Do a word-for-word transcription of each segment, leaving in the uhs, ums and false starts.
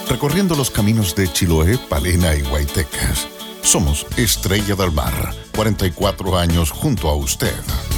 recorriendo los caminos de Chiloé, Palena y Guaytecas. Somos Estrella del Mar, cuarenta y cuatro años junto a usted.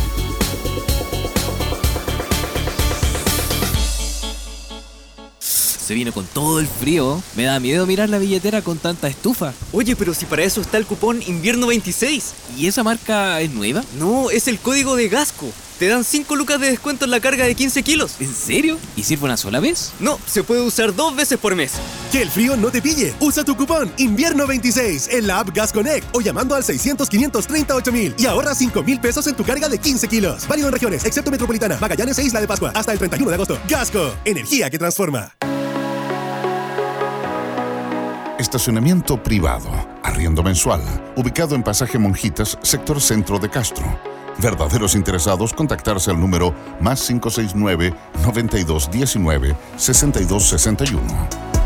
Se vino con todo el frío. Me da miedo mirar la billetera con tanta estufa. Oye, pero si para eso está el cupón Invierno veintiséis. ¿Y esa marca es nueva? No, es el código de Gasco. Te dan cinco lucas de descuento en la carga de quince kilos. ¿En serio? ¿Y sirve una sola vez? No, se puede usar dos veces por mes. Que el frío no te pille. Usa tu cupón Invierno veintiséis en la app Gas Connect o llamando al seiscientos, quinientos treinta y ocho mil y ahorra cinco mil pesos en tu carga de quince kilos. Válido en regiones, excepto Metropolitana, Magallanes e Isla de Pascua. Hasta el treinta y uno de agosto. Gasco, energía que transforma. Estacionamiento privado, arriendo mensual, ubicado en Pasaje Monjitas, sector centro de Castro. Verdaderos interesados, contactarse al número más cinco seis nueve, noventa y dos diecinueve, sesenta y dos sesenta y uno.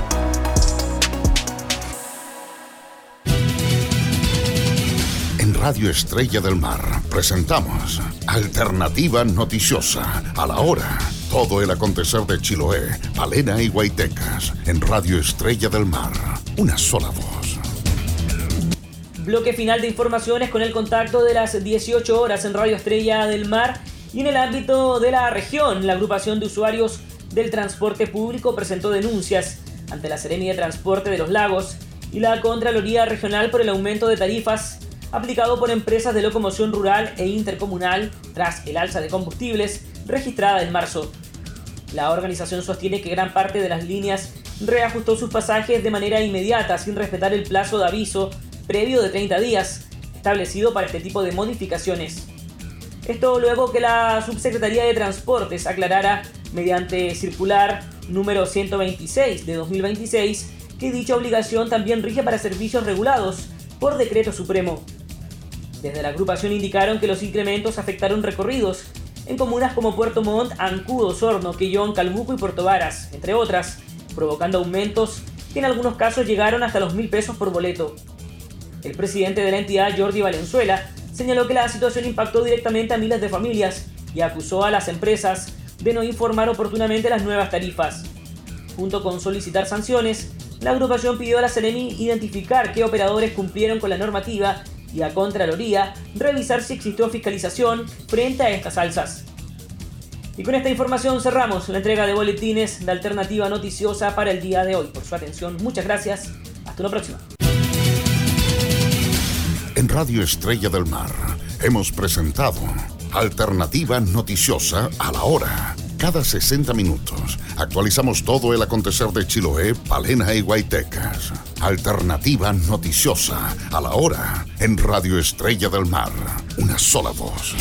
En Radio Estrella del Mar presentamos Alternativa Noticiosa, a la hora. Todo el acontecer de Chiloé, Palena y Guaytecas. En Radio Estrella del Mar, una sola voz. Bloque final de informaciones con el contacto de las dieciocho horas en Radio Estrella del Mar. Y en el ámbito de la región, la agrupación de usuarios del transporte público presentó denuncias ante la Seremi de Transporte de los Lagos y la Contraloría Regional por el aumento de tarifas aplicado por empresas de locomoción rural e intercomunal tras el alza de combustibles registrada en marzo. La organización sostiene que gran parte de las líneas reajustó sus pasajes de manera inmediata sin respetar el plazo de aviso previo de treinta días establecido para este tipo de modificaciones. Esto luego que la Subsecretaría de Transportes aclarara mediante circular número ciento veintiséis de dos mil veintiséis que dicha obligación también rige para servicios regulados por decreto supremo. Desde la agrupación indicaron que los incrementos afectaron recorridos en comunas como Puerto Montt, Ancud, Osorno, Quellón, Calbuco y Puerto Varas, entre otras, provocando aumentos que en algunos casos llegaron hasta los mil pesos por boleto. El presidente de la entidad, Jordi Valenzuela, señaló que la situación impactó directamente a miles de familias y acusó a las empresas de no informar oportunamente las nuevas tarifas. Junto con solicitar sanciones, la agrupación pidió a la Seremi identificar qué operadores cumplieron con la normativa y a Contraloría revisar si existió fiscalización frente a estas alzas. Y con esta información cerramos la entrega de boletines de Alternativa Noticiosa para el día de hoy. Por su atención, muchas gracias. Hasta una próxima. En Radio Estrella del Mar hemos presentado Alternativa Noticiosa, a la hora. Cada sesenta minutos actualizamos todo el acontecer de Chiloé, Palena y Guaytecas. Alternativa Noticiosa, a la hora. En Radio Estrella del Mar, una sola voz.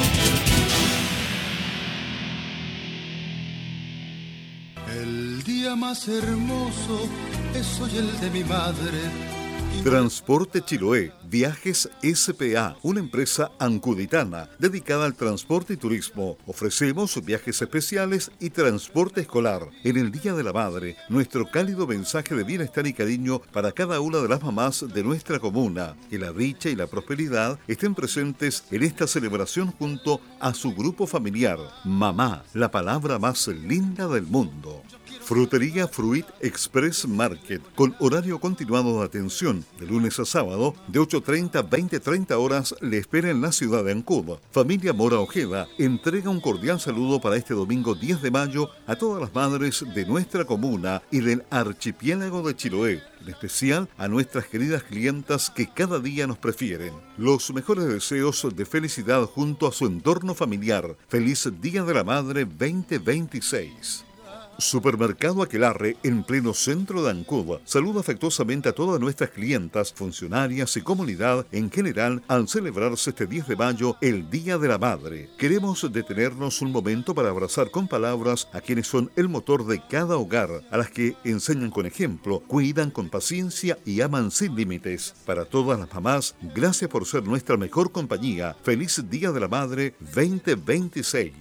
El día más hermoso es hoy el de mi madre. Transporte Chiloé, Viajes S P A, una empresa ancuditana dedicada al transporte y turismo. Ofrecemos viajes especiales y transporte escolar. En el Día de la Madre, nuestro cálido mensaje de bienestar y cariño para cada una de las mamás de nuestra comuna. Que la dicha y la prosperidad estén presentes en esta celebración junto a su grupo familiar. Mamá, la palabra más linda del mundo. Frutería Fruit Express Market, con horario continuado de atención, de lunes a sábado, de ocho treinta a veinte treinta horas, le espera en la ciudad de Ancud. Familia Mora Ojeda entrega un cordial saludo para este domingo diez de mayo a todas las madres de nuestra comuna y del archipiélago de Chiloé, en especial a nuestras queridas clientas que cada día nos prefieren. Los mejores deseos de felicidad junto a su entorno familiar. Feliz Día de la Madre veinte veintiséis. Supermercado Aquelarre, en pleno centro de Ancud, saluda afectuosamente a todas nuestras clientas, funcionarias y comunidad en general al celebrarse este diez de mayo el Día de la Madre. Queremos detenernos un momento para abrazar con palabras a quienes son el motor de cada hogar, a las que enseñan con ejemplo, cuidan con paciencia y aman sin límites. Para todas las mamás, gracias por ser nuestra mejor compañía. Feliz Día de la Madre veinte veintiséis.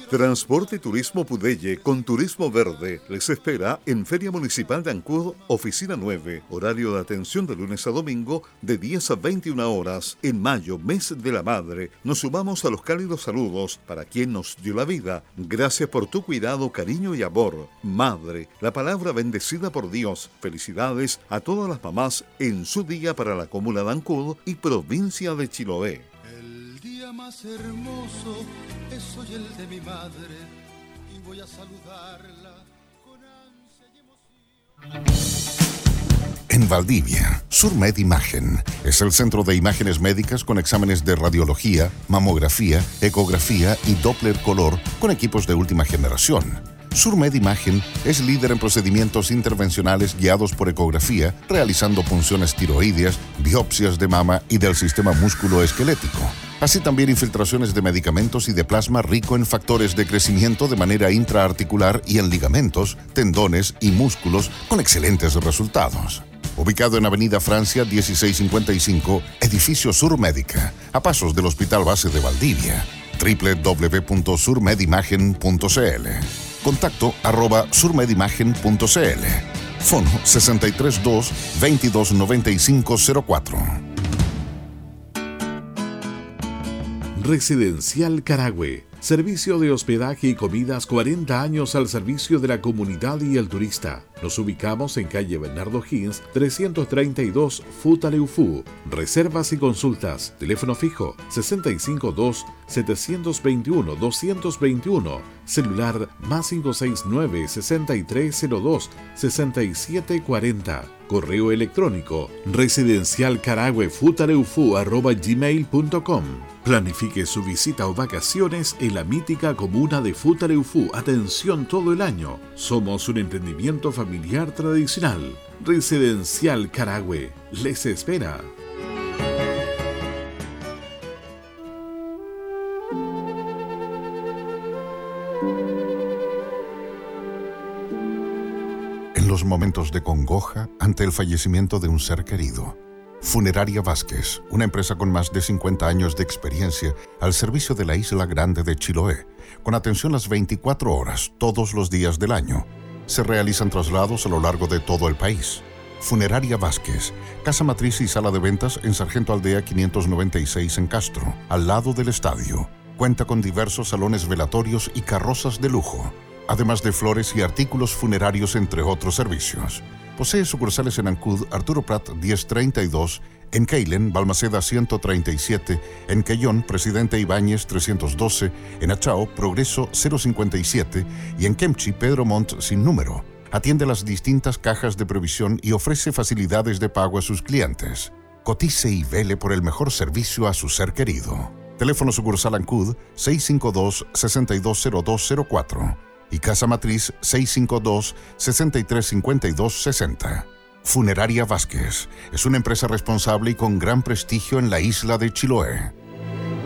Transporte y Turismo Pudelle con Turismo Verde les espera en Feria Municipal de Ancud, Oficina nueve, horario de atención de lunes a domingo de diez a veintiuna horas. En mayo, mes de la madre, nos sumamos a los cálidos saludos para quien nos dio la vida. Gracias por tu cuidado, cariño y amor. Madre, la palabra bendecida por Dios. Felicidades a todas las mamás en su día para la comuna de Ancud y provincia de Chiloé. El día más hermoso es hoy el de mi madre y voy a saludarla con ansia y emoción. En Valdivia, Surmed Imagen es el centro de imágenes médicas con exámenes de radiología, mamografía, ecografía y Doppler color con equipos de última generación. Surmed Imagen es líder en procedimientos intervencionales guiados por ecografía, realizando punciones tiroideas, biopsias de mama y del sistema músculo-esquelético. Así también infiltraciones de medicamentos y de plasma rico en factores de crecimiento de manera intraarticular y en ligamentos, tendones y músculos con excelentes resultados. Ubicado en Avenida Francia dieciséis cincuenta y cinco, Edificio Surmédica, a pasos del Hospital Base de Valdivia. doble u doble u doble u punto surmedimagen punto c l. Contacto arroba surmedimagen punto c l. Fono sesenta y tres dos, veintidós noventa y cinco cero cuatro. Residencial Carahue. Servicio de hospedaje y comidas cuarenta años al servicio de la comunidad y el turista. Nos ubicamos en calle Bernardo Higgins, trescientos treinta y dos, Futaleufú. Reservas y consultas. Teléfono fijo sesenta y cinco dos, setecientos veintiuno, doscientos veintiuno. Celular más cinco seis nueve, sesenta y tres cero dos, sesenta y siete cuarenta. Correo electrónico residencialcarahuefutaleufú arroba gmail punto com. Planifique su visita o vacaciones en la mítica comuna de Futaleufú. Atención todo el año. Somos un emprendimiento familiar tradicional. Residencial Carahue les espera. En los momentos de congoja ante el fallecimiento de un ser querido, Funeraria Vázquez, una empresa con más de cincuenta años de experiencia al servicio de la Isla Grande de Chiloé, con atención las veinticuatro horas, todos los días del año. Se realizan traslados a lo largo de todo el país. Funeraria Vázquez, casa matriz y sala de ventas en Sargento Aldea quinientos noventa y seis en Castro, al lado del estadio. Cuenta con diversos salones velatorios y carrozas de lujo, además de flores y artículos funerarios, entre otros servicios. Posee sucursales en Ancud, Arturo Prat diez treinta y dos, en Keilen, Balmaceda ciento treinta y siete, en Quellón, Presidente Ibáñez trescientos doce, en Achao, Progreso cero cincuenta y siete y en Kemchi, Pedro Montt sin número. Atiende las distintas cajas de previsión y ofrece facilidades de pago a sus clientes. Cotice y vele por el mejor servicio a su ser querido. Teléfono sucursal Ancud seis cinco dos, seis dos cero dos cero cuatro. Y Casa Matriz seis cinco dos, seis tres cinco dos seis cero. Funeraria Vázquez es una empresa responsable y con gran prestigio en la isla de Chiloé.